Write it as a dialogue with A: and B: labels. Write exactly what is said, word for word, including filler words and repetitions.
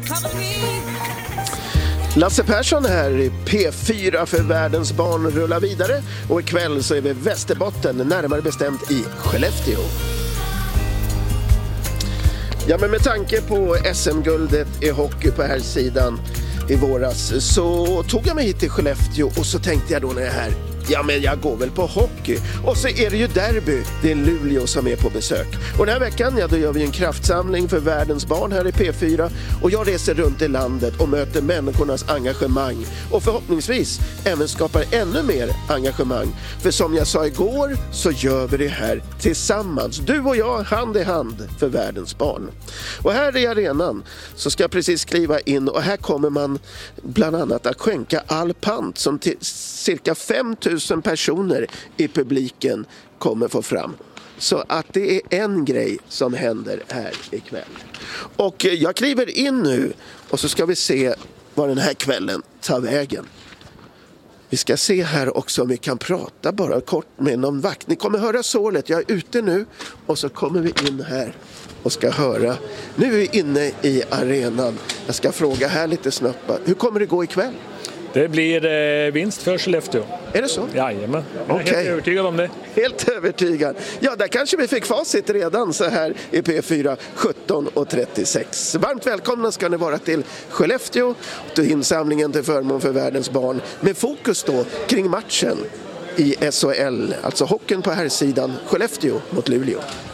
A: Lasse Persson här i P fyra för Världens barn rullar vidare och ikväll så är vi i Västerbotten, närmare bestämt i Skellefteå. Ja, men med tanke på S M-guldet i hockey på här sidan i våras så tog jag mig hit till Skellefteå och så tänkte jag då när jag är här, ja men jag går väl på hockey. Och så är det ju derby, det är Luleå som är på besök. Och den här veckan, ja då gör vi en kraftsamling för Världens barn här i P fyra. Och jag reser runt i landet och möter människornas engagemang. Och förhoppningsvis även skapar ännu mer engagemang. För som jag sa igår så gör vi det här tillsammans. Du och jag hand i hand för Världens barn. Och här i arenan så ska jag precis kliva in och här kommer man bland annat att skänka all pant som till cirka fem tusen personer i publiken kommer få fram. Så att det är en grej som händer här ikväll. Och jag kliver in nu och så ska vi se vad den här kvällen tar vägen. Vi ska se här också om vi kan prata bara kort med någon vakt. Ni kommer höra sålet, jag är ute nu och så kommer vi in här och ska höra. Nu är vi inne i arenan. Jag ska fråga här lite snabbt. Hur kommer det gå ikväll?
B: Det blir eh, vinst för Skellefteå.
A: Är det så?
B: Jajamän, jag är
A: okay.
B: helt övertygad om det.
A: Helt övertygad. Ja, där kanske vi fick facit redan så här i P fyra sjutton och trettiosex. Varmt välkomna ska ni vara till Skellefteå, till insamlingen till förmån för Världens barn. Med fokus då kring matchen i S H L, alltså hockeyn på här sidan, Skellefteå mot Luleå.